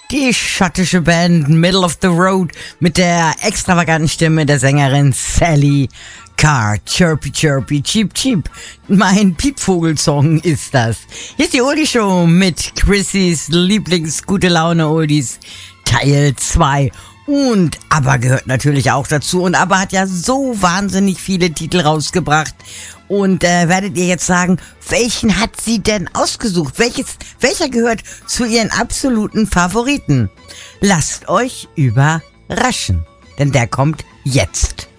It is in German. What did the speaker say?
Die schottische Band Middle of the Road mit der extravaganten Stimme der Sängerin Sally Carr. Chirpy, chirpy, cheep, cheep. Mein Piepvogelsong ist das. Hier ist die Oldie-Show mit Chrissys Lieblings-Gute-Laune-Oldies Teil 2. Und ABBA gehört natürlich auch dazu. Und ABBA hat ja so wahnsinnig viele Titel rausgebracht. Und werdet ihr jetzt sagen, welchen hat sie denn ausgesucht? Welcher gehört zu ihren absoluten Favoriten? Lasst euch überraschen, denn der kommt jetzt.